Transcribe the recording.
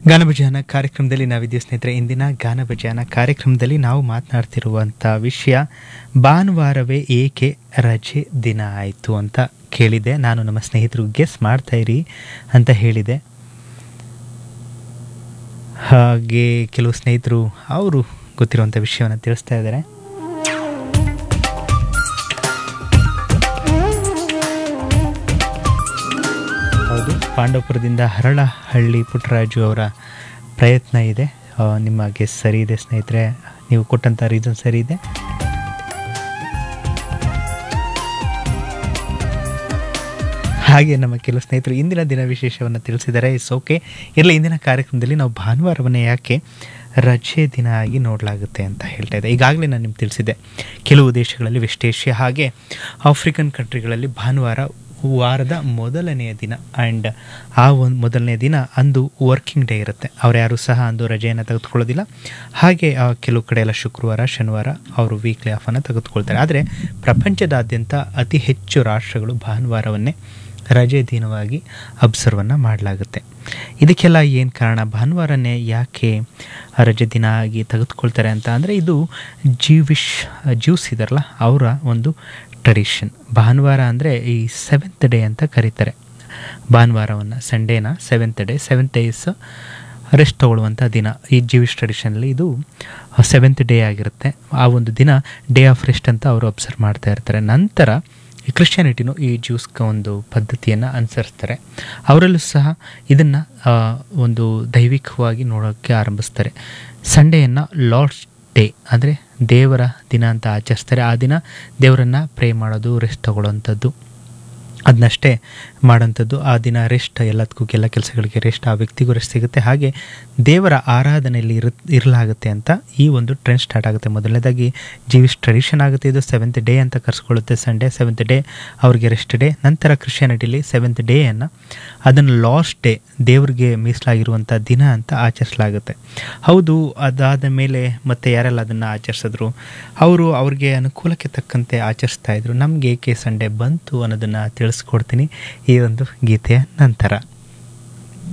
ಗಾನಭಜಾನ ಕಾರ್ಯಕ್ರಮದಲ್ಲಿ ನಾವಿದ್ದೀವಿ ಸ್ನೇಹಿತರೆ. ಇಂದಿನ ಗಾನಭಜಾನ ಕಾರ್ಯಕ್ರಮದಲ್ಲಿ ನಾವು ಮಾತನಾಡ್ತಿರುವಂಥ ವಿಷಯ ಭಾನುವಾರವೇ ಏಕೆ ರಜೆ ದಿನ ಆಯಿತು ಅಂತ ಕೇಳಿದೆ. ನಾನು ನಮ್ಮ ಸ್ನೇಹಿತರು ಗೆಸ್ ಮಾಡ್ತಾ ಇರಿ ಅಂತ ಹೇಳಿದೆ. ಹಾಗೆ ಕೆಲವು ಸ್ನೇಹಿತರು ಅವರು ಗೊತ್ತಿರುವಂಥ ವಿಷಯವನ್ನು ತಿಳಿಸ್ತಾ ಇದ್ದಾರೆ. ಹೌದು, ಪಾಂಡವಪುರದಿಂದ ಹರಳಹಳ್ಳಿ ಪುಟ್ಟರಾಜು ಅವರ ಪ್ರಯತ್ನ ಇದೆ. ನಿಮ್ಮ ಗೆಸ್ ಸರಿ ಇದೆ ಸ್ನೇಹಿತರೆ, ನೀವು ಕೊಟ್ಟಂಥ ರೀಸನ್ ಸರಿ ಇದೆ. ಹಾಗೆ ನಮ್ಮ ಕೆಲವು ಸ್ನೇಹಿತರು ಇಂದಿನ ದಿನ ವಿಶೇಷವನ್ನು ತಿಳಿಸಿದ್ದಾರೆ. ಇಟ್ಸ್ ಓಕೆ, ಇರಲಿ. ಇಂದಿನ ಕಾರ್ಯಕ್ರಮದಲ್ಲಿ ನಾವು ಭಾನುವಾರವನ್ನೇ ಯಾಕೆ ರಜೆ ದಿನ ಆಗಿ ನೋಡಲಾಗುತ್ತೆ ಅಂತ ಹೇಳ್ತಾ ಇದ್ದೆ. ಈಗಾಗಲೇ ನಾನು ನಿಮ್ಗೆ ತಿಳಿಸಿದ್ದೆ, ಕೆಲವು ದೇಶಗಳಲ್ಲಿ ವೆಸ್ಟ್ ಏಷ್ಯಾ ಹಾಗೆ ಆಫ್ರಿಕನ್ ಕಂಟ್ರಿಗಳಲ್ಲಿ ಭಾನುವಾರ ವಾರದ ಮೊದಲನೆಯ ದಿನ ಆ್ಯಂಡ್ ಆ ಒಂದು ಮೊದಲನೇ ದಿನ ಅಂದು ವರ್ಕಿಂಗ್ ಡೇ ಇರುತ್ತೆ. ಅವ್ರು ಯಾರೂ ಸಹ ಅಂದು ರಜೆಯನ್ನು ತೆಗೆದುಕೊಳ್ಳೋದಿಲ್ಲ. ಹಾಗೆ ಕೆಲವು ಕಡೆ ಎಲ್ಲ ಶುಕ್ರವಾರ ಶನಿವಾರ ಅವರು ವೀಕ್ಲಿ ಆಫನ್ನು ತೆಗೆದುಕೊಳ್ತಾರೆ. ಆದರೆ ಪ್ರಪಂಚದಾದ್ಯಂತ ಅತಿ ಹೆಚ್ಚು ರಾಷ್ಟ್ರಗಳು ಭಾನುವಾರವನ್ನೇ ರಜೆ ದಿನವಾಗಿ ಅಬ್ಸರ್ವನ್ನು ಮಾಡಲಾಗುತ್ತೆ. ಇದಕ್ಕೆಲ್ಲ ಏನು ಕಾರಣ, ಭಾನುವಾರನೇ ಯಾಕೆ ರಜೆ ದಿನ ಆಗಿ ತೆಗೆದುಕೊಳ್ತಾರೆ ಅಂತ ಅಂದರೆ, ಇದು ಜ್ಯೂಸ್ ಇದಾರಲ್ಲ ಅವರ ಒಂದು ಟ್ರೆಡಿಷನ್. ಭಾನುವಾರ ಅಂದರೆ ಈ ಸೆವೆಂತ್ ಡೇ ಅಂತ ಕರೀತಾರೆ. ಭಾನುವಾರವನ್ನು ಸಂಡೇನ ಸೆವೆಂತ್ ಡೇಸ್ ರೆಸ್ಟ್ ತೊಗೊಳ್ಳುವಂಥ ದಿನ. ಈ ಜ್ಯೂವಿಶ್ ಟ್ರೆಡಿಷನಲ್ಲಿ ಇದು ಸೆವೆಂತ್ ಡೇ ಆಗಿರುತ್ತೆ. ಆ ಒಂದು ದಿನ ಡೇ ಆಫ್ ರೆಸ್ಟ್ ಅಂತ ಅವರು ಅಬ್ಸರ್ವ್ ಮಾಡ್ತಾ ಇರ್ತಾರೆ. ನಂತರ ಈ ಕ್ರಿಶ್ಚಿಯಾನಿಟಿನೂ ಈ ಜ್ಯೂಸ್ಗೆ ಒಂದು ಪದ್ಧತಿಯನ್ನು ಅನುಸರಿಸ್ತಾರೆ. ಅವರಲ್ಲೂ ಸಹ ಇದನ್ನು ಒಂದು ದೈವಿಕವಾಗಿ ನೋಡೋಕ್ಕೆ ಆರಂಭಿಸ್ತಾರೆ. ಸಂಡೇಯನ್ನು ಲಾರ್ಡ್ಸ್ ಡೇ ಅಂದರೆ ದೇವರ ದಿನ ಅಂತ ಆಚರಿಸ್ತಾರೆ. ಆ ದಿನ ದೇವರನ್ನು ಪ್ರೇ ಮಾಡೋದು, ರೆಸ್ಟ್ ತೊಗೊಳ್ಳೋವಂಥದ್ದು, ಅದನ್ನಷ್ಟೇ ಮಾಡೋಂಥದ್ದು. ಆ ದಿನ ರೆಸ್ಟ್, ಎಲ್ಲ ಕೆಲಸಗಳಿಗೆ ರೆಸ್ಟ್, ಆ ವ್ಯಕ್ತಿಗೂ ರೆಸ್ಟ್ ಸಿಗುತ್ತೆ. ಹಾಗೆ ದೇವರ ಆರಾಧನೆಯಲ್ಲಿ ಇರಲಾಗುತ್ತೆ ಅಂತ ಈ ಒಂದು ಟ್ರೆಂಡ್ ಸ್ಟಾರ್ಟ್ ಆಗುತ್ತೆ. ಮೊದಲನೇದಾಗಿ ಜ್ಯೂವಿಶ್ ಟ್ರೆಡಿಷನ್ ಆಗುತ್ತೆ. ಇದು ಸೆವೆಂತ್ ಡೇ ಅಂತ ಕರೆಸ್ಕೊಳ್ಳುತ್ತೆ. ಸಂಡೇ ಸೆವೆಂತ್ ಡೇ ಅವ್ರಿಗೆ ರೆಸ್ಟ್ ಡೇ. ನಂತರ ಕ್ರಿಶ್ಚಿಯಾನಿಟಿಲಿ ಸೆವೆಂತ್ ಡೇಯನ್ನು ಅದನ್ನು ಲಾಸ್ಟ್ ಡೇ, ದೇವ್ರಿಗೆ ಮೀಸಲಾಗಿರುವಂಥ ದಿನ ಅಂತ ಆಚರಿಸಲಾಗುತ್ತೆ. ಹೌದು, ಅದಾದ ಮೇಲೆ ಮತ್ತೆ ಯಾರೆಲ್ಲ ಅದನ್ನು ಆಚರಿಸಿದ್ರು, ಅವ್ರಿಗೆ ಅನುಕೂಲಕ್ಕೆ ತಕ್ಕಂತೆ ಆಚರಿಸ್ತಾ ಇದ್ರು. ನಮಗೆ ಏಕೆ ಸಂಡೇ ಬಂತು ಅನ್ನೋದನ್ನು ತಿಳಿಸ್ಕೊಡ್ತೀನಿ ಈ ಒಂದು ಗೀತೆಯ ನಂತರ.